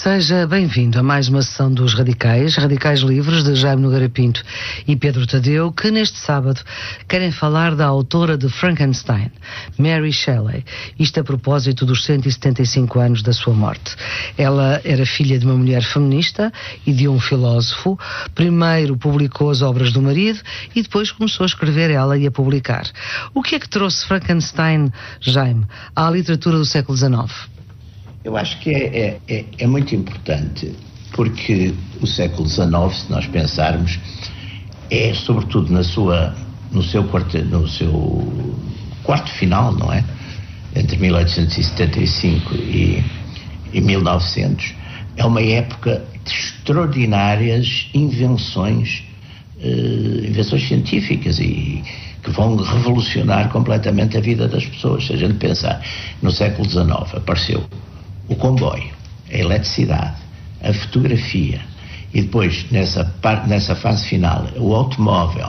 Seja bem-vindo a mais uma sessão dos Radicais Livres, de Jaime Nogueira Pinto e Pedro Tadeu, que neste sábado querem falar da autora de Frankenstein, Mary Shelley, isto a propósito dos 175 anos da sua morte. Ela era filha de uma mulher feminista e de um filósofo. Primeiro publicou as obras do marido e depois começou a escrever ela e a publicar. O que é que trouxe Frankenstein, Jaime, à literatura do século XIX? Eu acho que é muito importante, porque o século XIX, se nós pensarmos, é sobretudo no seu quarto final, não é? Entre 1875 e 1900, é uma época de extraordinárias invenções científicas e que vão revolucionar completamente a vida das pessoas. Se a gente pensar, no século XIX apareceu o comboio, a eletricidade, a fotografia e depois, nessa fase final, o automóvel,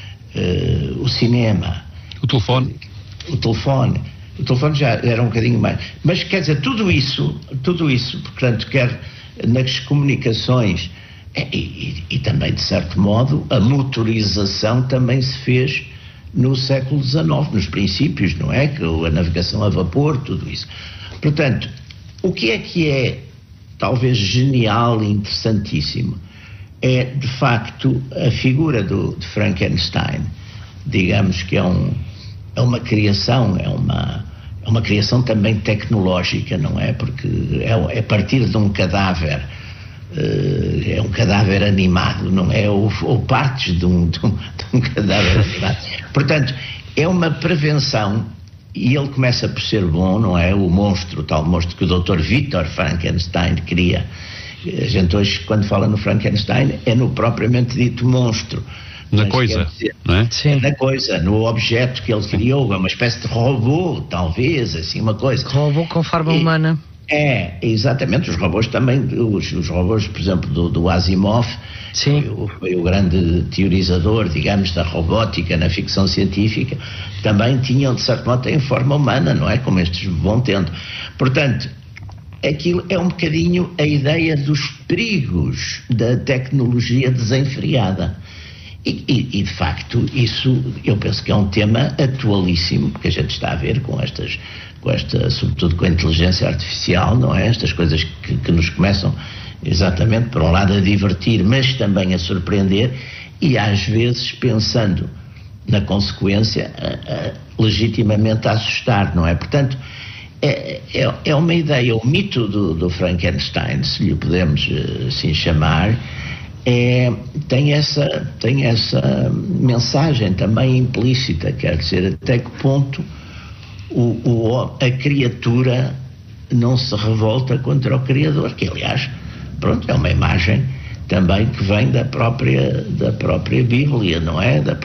o cinema, o telefone. O telefone já era um bocadinho mais. Mas, quer dizer, tudo isso, portanto, quer nas comunicações e também, de certo modo, a motorização também se fez no século XIX, nos princípios, não é? A navegação a vapor, tudo isso. Portanto, o que é talvez genial e interessantíssimo é, de facto, a figura de Frankenstein. Digamos que é uma criação, é uma criação também tecnológica, não é? Porque é a partir de um cadáver, é um cadáver animado, não é? Ou partes de um cadáver animado. Portanto, é uma prevenção. E ele começa por ser bom, não é? O tal monstro que o Dr. Victor Frankenstein cria. A gente hoje, quando fala no Frankenstein, é no propriamente dito monstro. Na coisa, não é? Sim. Na coisa, no objeto que ele criou, é uma espécie de robô, talvez, assim, uma coisa. Robô com forma humana. Exatamente, os robôs também, os robôs, por exemplo, do Asimov, foi o grande teorizador, digamos, da robótica na ficção científica, também tinham, de certo modo, têm forma humana, não é? Como estes vão tendo. Portanto, aquilo é um bocadinho a ideia dos perigos da tecnologia desenfreada. E de facto, isso eu penso que é um tema atualíssimo, porque a gente está a ver com esta, sobretudo com a inteligência artificial, não é? Estas coisas que nos começam exatamente, por um lado, a divertir, mas também a surpreender e às vezes, pensando na consequência, legitimamente a assustar, não é? Portanto, é uma ideia, o mito do Frankenstein, se lhe podemos assim chamar, tem essa mensagem também implícita, quer dizer, até que ponto a criatura não se revolta contra o Criador, que aliás, pronto, é uma imagem também que vem da própria Bíblia, não é? Da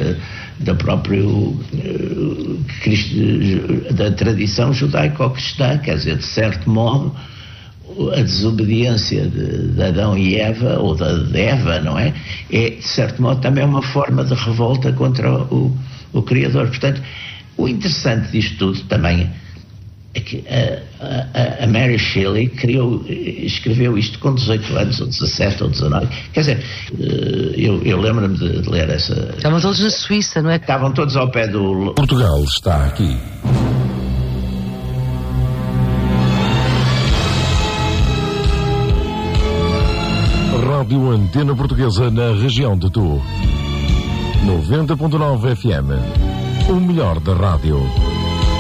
tradição judaico-cristã, quer dizer, de certo modo, a desobediência de Adão e Eva, ou de Eva, não é? É, de certo modo, também uma forma de revolta contra o Criador. Portanto, o interessante disto tudo também é que a Mary Shelley escreveu isto com 18 anos, ou 17, ou 19. Quer dizer, eu lembro-me de ler essa... Estavam todos na Suíça, não é? Estavam todos ao pé do... Portugal está aqui. Rádio Antena Portuguesa na região de Tu. 90.9 FM. O melhor da rádio.